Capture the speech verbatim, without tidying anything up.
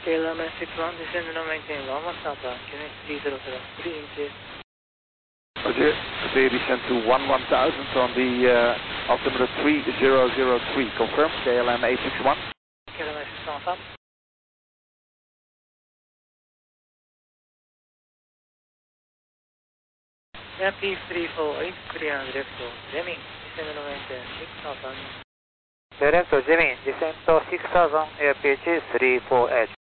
K L M six one, descend and maintain one one Papa, Q N H three zero zero, three inches. Roger, clear descent to one one thousand on the uh, altimeter three zero zero three, confirm, K L M eight six one. K L M six one, Papa. Yeah, P three four eight, clear on left to Jimmy, descend and maintain six thousand. Clearance to Jimmy, descent to six thousand, air pitch three four eight.